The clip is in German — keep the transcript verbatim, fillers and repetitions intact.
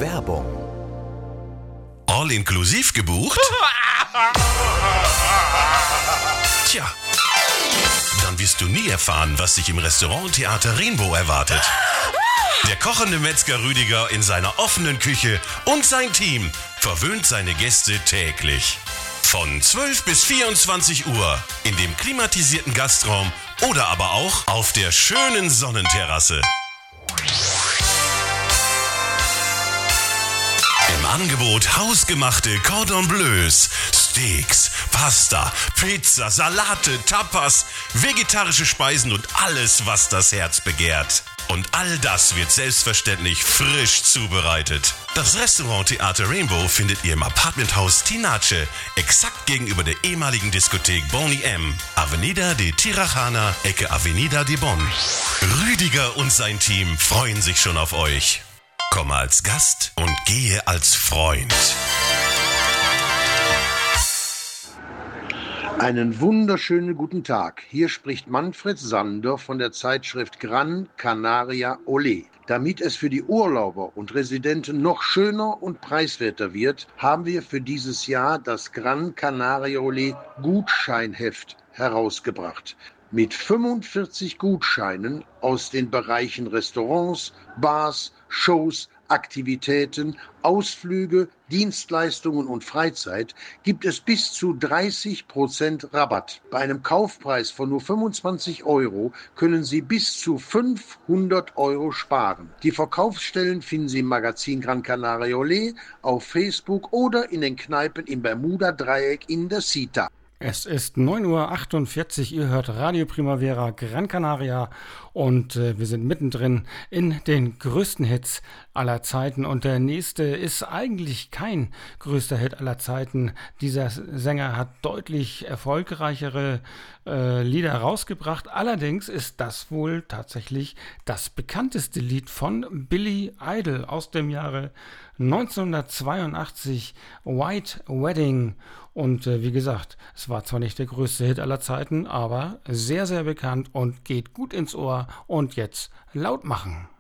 Werbung. All-inklusiv gebucht? Tja, dann wirst du nie erfahren, was dich im Restaurant Theater Rainbow erwartet. Der kochende Metzger Rüdiger in seiner offenen Küche und sein Team verwöhnt seine Gäste täglich. Von zwölf bis vierundzwanzig Uhr in dem klimatisierten Gastraum oder aber auch auf der schönen Sonnenterrasse. Im Angebot hausgemachte Cordon Bleus, Steaks, Pasta, Pizza, Salate, Tapas, vegetarische Speisen und alles, was das Herz begehrt. Und all das wird selbstverständlich frisch zubereitet. Das Restaurant Theater Rainbow findet ihr im Apartmenthaus Tinace, exakt gegenüber der ehemaligen Diskothek Boney M. Avenida de Tirajana, Ecke Avenida de Bonn. Rüdiger und sein Team freuen sich schon auf euch. Komme als Gast und gehe als Freund. Einen wunderschönen guten Tag. Hier spricht Manfred Sander von der Zeitschrift Gran Canaria Olé. Damit es für die Urlauber und Residenten noch schöner und preiswerter wird, haben wir für dieses Jahr das Gran Canaria Olé Gutscheinheft herausgebracht. Mit fünfundvierzig Gutscheinen aus den Bereichen Restaurants, Bars, Shows, Aktivitäten, Ausflüge, Dienstleistungen und Freizeit gibt es bis zu dreißig Prozent Rabatt. Bei einem Kaufpreis von nur fünfundzwanzig Euro können Sie bis zu fünfhundert Euro sparen. Die Verkaufsstellen finden Sie im Magazin Gran Canaria Olé, auf Facebook oder in den Kneipen im Bermuda-Dreieck in der Cita. Es ist neun Uhr achtundvierzig, ihr hört Radio Primavera Gran Canaria und äh, wir sind mittendrin in den größten Hits aller Zeiten und der nächste ist eigentlich kein größter Hit aller Zeiten. Dieser Sänger hat deutlich erfolgreichere äh, Lieder rausgebracht, allerdings ist das wohl tatsächlich das bekannteste Lied von Billy Idol aus dem Jahre neunzehnhundertzweiundachtzig, White Wedding. Und äh, wie gesagt, es war zwar nicht der größte Hit aller Zeiten, aber sehr, sehr bekannt und geht gut ins Ohr. Und jetzt laut machen.